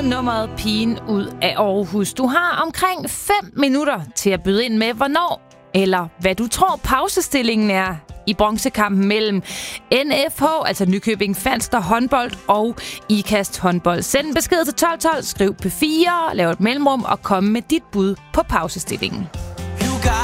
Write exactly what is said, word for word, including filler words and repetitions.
nummeret Pigen ud af Aarhus. Du har omkring fem minutter til at byde ind med, hvornår eller hvad du tror pausestillingen er i bronzekampen mellem N F H, altså Nykøbing Falster håndbold, og Ikast håndbold. Send en besked til tolv tolv, skriv P fire, lav et mellemrum og kom med dit bud på pausestillingen.